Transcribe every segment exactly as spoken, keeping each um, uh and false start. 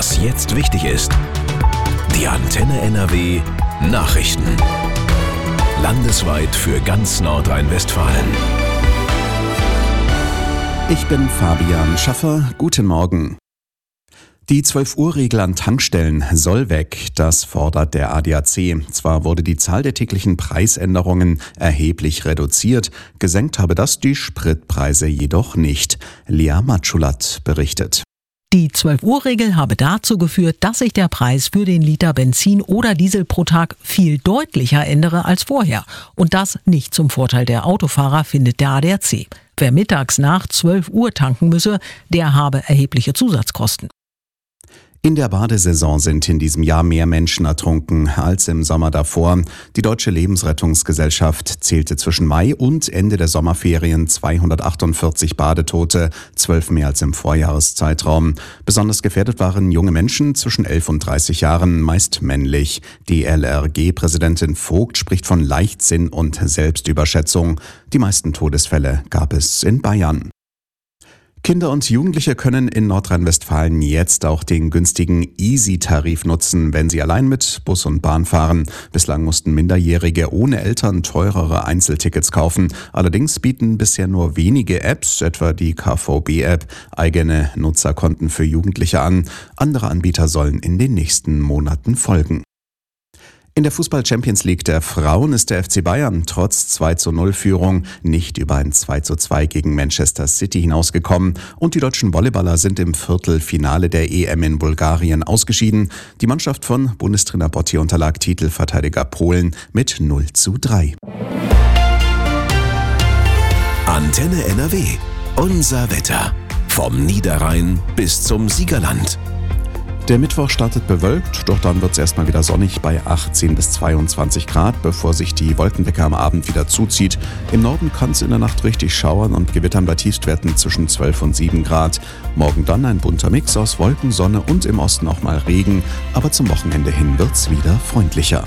Was jetzt wichtig ist. Die Antenne N R W Nachrichten. Landesweit für ganz Nordrhein-Westfalen. Ich bin Fabian Schaffer. Guten Morgen. Die zwölf Uhr Regel an Tankstellen soll weg, das fordert der A D A C. Zwar wurde die Zahl der täglichen Preisänderungen erheblich reduziert, gesenkt habe das die Spritpreise jedoch nicht. Lea Matschulat berichtet. Die zwölf Uhr Regel habe dazu geführt, dass sich der Preis für den Liter Benzin oder Diesel pro Tag viel deutlicher ändere als vorher. Und das nicht zum Vorteil der Autofahrer, findet der A D A C. Wer mittags nach zwölf Uhr tanken müsse, der habe erhebliche Zusatzkosten. In der Badesaison sind in diesem Jahr mehr Menschen ertrunken als im Sommer davor. Die Deutsche Lebensrettungsgesellschaft zählte zwischen Mai und Ende der Sommerferien zweihundertachtundvierzig Badetote, zwölf mehr als im Vorjahreszeitraum. Besonders gefährdet waren junge Menschen zwischen elf und dreißig Jahren, meist männlich. Die L R G-Präsidentin Vogt spricht von Leichtsinn und Selbstüberschätzung. Die meisten Todesfälle gab es in Bayern. Kinder und Jugendliche können in Nordrhein-Westfalen jetzt auch den günstigen Easy-Tarif nutzen, wenn sie allein mit Bus und Bahn fahren. Bislang mussten Minderjährige ohne Eltern teurere Einzeltickets kaufen. Allerdings bieten bisher nur wenige Apps, etwa die K V B-App, eigene Nutzerkonten für Jugendliche an. Andere Anbieter sollen in den nächsten Monaten folgen. In der Fußball-Champions League der Frauen ist der F C Bayern trotz zwei zu null Führung nicht über ein zwei zu zwei gegen Manchester City hinausgekommen und die deutschen Volleyballer sind im Viertelfinale der E M in Bulgarien ausgeschieden. Die Mannschaft von Bundestrainer Botti unterlag Titelverteidiger Polen mit null zu drei. Antenne N R W. Unser Wetter. Vom Niederrhein bis zum Siegerland. Der Mittwoch startet bewölkt, doch dann wird es erstmal wieder sonnig bei achtzehn bis zweiundzwanzig Grad, bevor sich die Wolkendecke am Abend wieder zuzieht. Im Norden kann es in der Nacht richtig schauern und gewittern bei Tiefstwerten zwischen zwölf und sieben Grad. Morgen dann ein bunter Mix aus Wolken, Sonne und im Osten auch mal Regen, aber zum Wochenende hin wird's wieder freundlicher.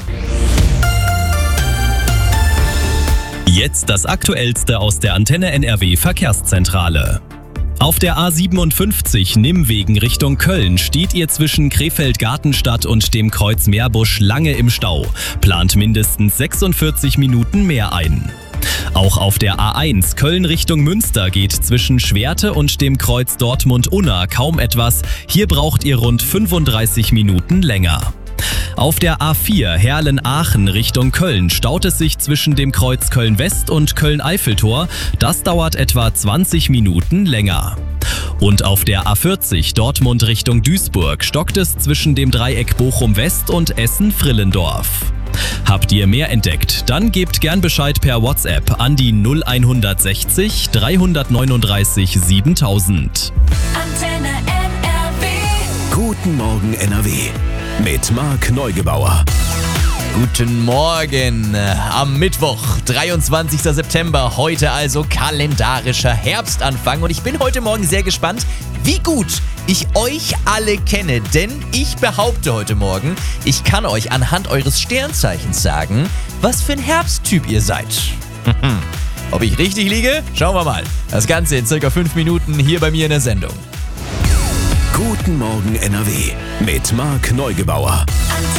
Jetzt das Aktuellste aus der Antenne N R W Verkehrszentrale. Auf der A siebenundfünfzig Nimmwegen Richtung Köln steht ihr zwischen Krefeld-Gartenstadt und dem Kreuz Meerbusch lange im Stau. Plant mindestens sechsundvierzig Minuten mehr ein. Auch auf der A eins Köln Richtung Münster geht zwischen Schwerte und dem Kreuz Dortmund-Unna kaum etwas. Hier braucht ihr rund fünfunddreißig Minuten länger. Auf der A vier Herlen-Aachen Richtung Köln staut es sich zwischen dem Kreuz Köln-West und Köln-Eiffeltor. Das dauert etwa zwanzig Minuten länger. Und auf der A vierzig Dortmund Richtung Duisburg stockt es zwischen dem Dreieck Bochum-West und Essen-Frillendorf. Habt ihr mehr entdeckt? Dann gebt gern Bescheid per WhatsApp an die null hundertsechzig dreihundertneununddreißig siebentausend. Antenne N R W. Guten Morgen N R W. Mit Marc Neugebauer. Guten Morgen am Mittwoch, dreiundzwanzigster September. Heute also kalendarischer Herbstanfang. Und ich bin heute Morgen sehr gespannt, wie gut ich euch alle kenne. Denn ich behaupte heute Morgen, ich kann euch anhand eures Sternzeichens sagen, was für ein Herbsttyp ihr seid. Ob ich richtig liege? Schauen wir mal. Das Ganze in circa fünf Minuten hier bei mir in der Sendung. Guten Morgen N R W mit Marc Neugebauer.